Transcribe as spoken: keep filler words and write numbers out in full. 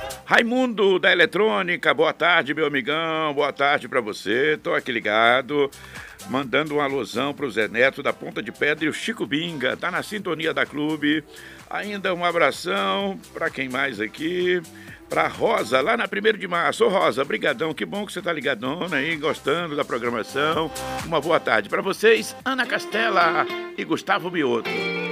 Raimundo da Eletrônica, boa tarde, meu amigão, boa tarde pra você. Tô aqui ligado, mandando um alusão pro Zé Neto da Ponta de Pedra e o Chico Binga, tá na sintonia da clube. Ainda um abração pra quem mais aqui? Pra Rosa, lá na primeiro de março. Ô Rosa, brigadão, que bom que você tá ligadona aí, gostando da programação. Uma boa tarde pra vocês, Ana Castela e Gustavo Mioto.